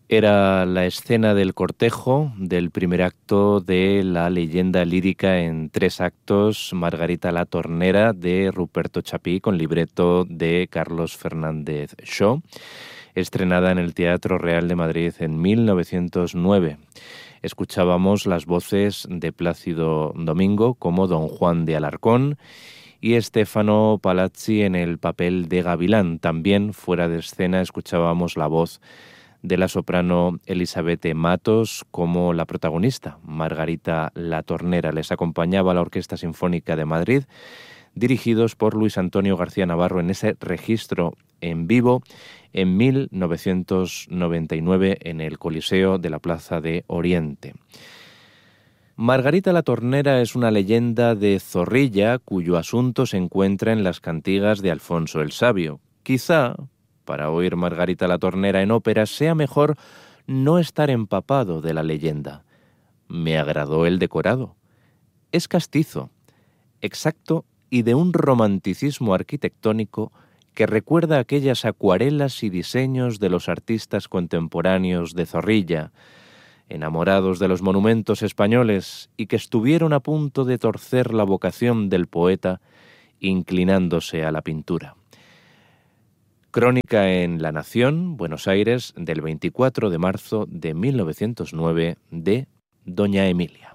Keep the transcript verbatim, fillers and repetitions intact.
Era la escena del cortejo del primer acto de la leyenda lírica en tres actos Margarita la Tornera de Ruperto Chapí con libreto de Carlos Fernández Shaw, estrenada en el Teatro Real de Madrid en mil novecientos nueve. Escuchábamos las voces de Plácido Domingo como Don Juan de Alarcón y Stefano Palazzi en el papel de Gavilán. También fuera de escena escuchábamos la voz de la soprano Elizabeth Matos como la protagonista, Margarita la Tornera. Les acompañaba la Orquesta Sinfónica de Madrid, dirigidos por Luis Antonio García Navarro en ese registro en vivo en mil novecientos noventa y nueve en el Coliseo de la Plaza de Oriente. Margarita la Tornera es una leyenda de Zorrilla cuyo asunto se encuentra en las cantigas de Alfonso el Sabio. Quizá, para oír Margarita la Tornera en ópera, sea mejor no estar empapado de la leyenda. Me agradó el decorado. Es castizo, exacto y de un romanticismo arquitectónico que recuerda aquellas acuarelas y diseños de los artistas contemporáneos de Zorrilla, enamorados de los monumentos españoles y que estuvieron a punto de torcer la vocación del poeta inclinándose a la pintura. Crónica en La Nación, Buenos Aires, del veinticuatro de marzo de mil novecientos nueve, de Doña Emilia.